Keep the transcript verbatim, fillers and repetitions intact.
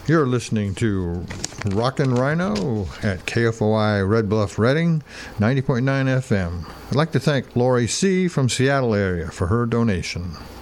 You're listening to Rockin' Rhino at K F O I Red Bluff Redding, ninety point nine F M. I'd like to thank Lori C. from Seattle area for her donation.